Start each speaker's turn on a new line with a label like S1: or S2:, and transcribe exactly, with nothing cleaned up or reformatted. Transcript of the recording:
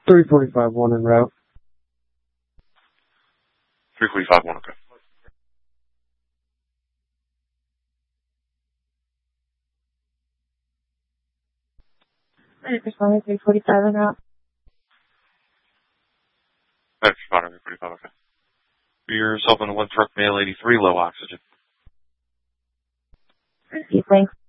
S1: three forty-five one en route.
S2: three forty-five one, okay.
S3: Responding three forty-five en route.
S2: Thanks, responding three forty-five, okay. For yourself in the one truck, male eighty-three, low oxygen.
S3: Okay, thanks.